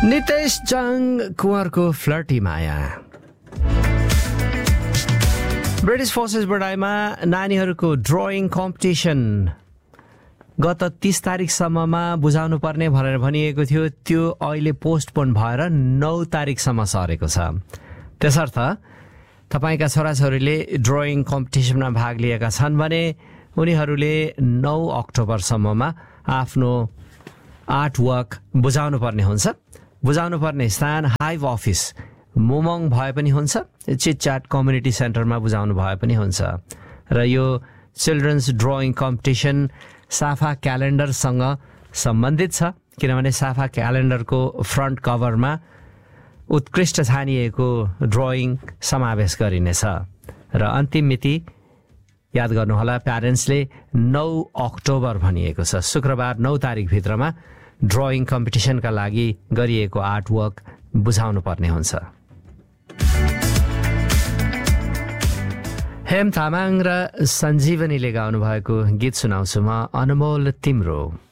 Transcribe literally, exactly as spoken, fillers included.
नितेश जंग कुंवरको फ्लर्टी माया। British forces बडाइमा नानीहरूको drawing competition गत तीस तारिकसम्ममा बुझाउनु पर्ने भनेर भनिएको थियो। त्यो अहिले पोस्टपोन भएर नौ तारिकसम्म सरेको छ। त्यसर्थ तपाईँका छोराछोरीले ड्रइङ कम्पिटिसनमा भाग लिएका छन् भने उनीहरूले नौ अक्टोबरसम्ममा आफ्नो आर्ट वर्क बुझाउनु पर्ने हुन्छ। बुझाउनु पर्ने स्थान हाइभ अफिस मोमङ भए पनि हुन्छ, चिटचाट कम्युनिटी सेन्टरमा बुझाउनु भए पनि हुन्छ। र यो चिल्ड्रन्स ड्रइङ कम्पिटिसन साफा क्यालेन्डरसँग सम्बन्धित छ, किनभने साफा क्यालेन्डरको फ्रन्ट कभरमा उत्कृष्ट छानिएको ड्रइङ समावेश गरिनेछ। र अन्तिम मिति याद गर्नुहोला, प्यारेन्ट्सले नौ अक्टोबर भनिएको छ, शुक्रबार नौ तारिकभित्रमा ड्रइङ कम्पिटिसनका लागि गरिएको आर्टवर्क बुझाउनु पर्ने हुन्छ। हेम तामाङ र सञ्जीवनीले गाउनु भएको गीत सुनाउँछु म, अनमोल तिम्रो।